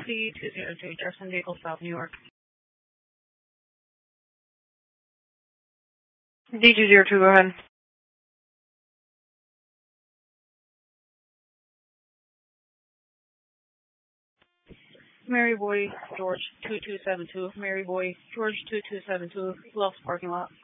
C202, Jefferson Vehicle Stop, New York. D202, go ahead. Mary Boy, George 2272. Mary Boy, George 2272, Lost parking lot.